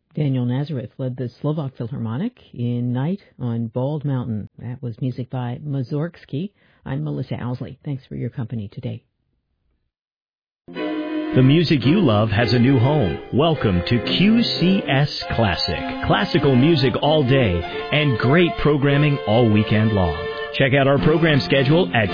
Daniel Nazareth led the Slovak Philharmonic in Night on Bald Mountain. That was music by Mussorgsky. I'm Melissa Owsley. Thanks for your company today. The music you love has a new home. Welcome to QCS Classic. Classical music all day and great programming all weekend long. Check out our program schedule at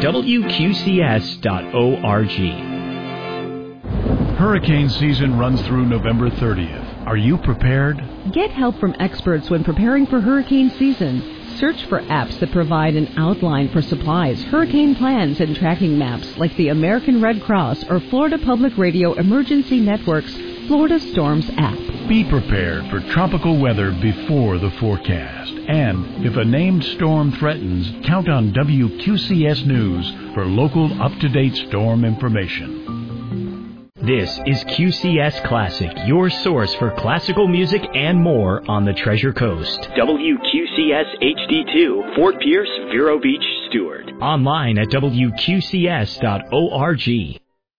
WQCS.org. Hurricane season runs through November 30th. Are you prepared? Get help from experts when preparing for hurricane season. Search for apps that provide an outline for supplies, hurricane plans, and tracking maps like the American Red Cross or Florida Public Radio Emergency Network's Florida Storms app. Be prepared for tropical weather before the forecast. And if a named storm threatens, count on WQCS News for local up-to-date storm information. This is QCS Classic, your source for classical music and more on the Treasure Coast. WQCS HD2, Fort Pierce, Vero Beach, Stewart. Online at WQCS.org.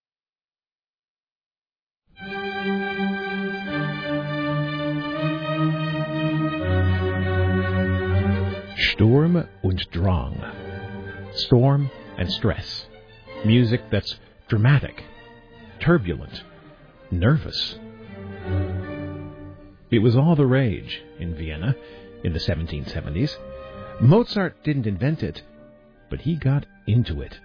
Sturm und Drang. Storm and stress. Music that's dramatic, turbulent, nervous. It was all the rage in Vienna in the 1770s. Mozart didn't invent it, but he got into it.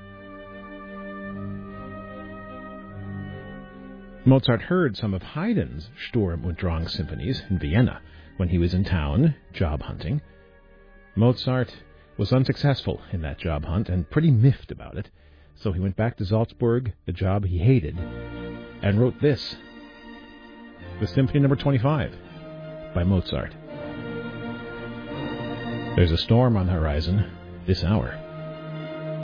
Mozart heard some of Haydn's Sturm und Drang symphonies in Vienna when he was in town job hunting. Mozart was unsuccessful in that job hunt and pretty miffed about it. So he went back to Salzburg, the job he hated, and wrote this, the Symphony No. 25 by Mozart. There's a storm on the horizon this hour.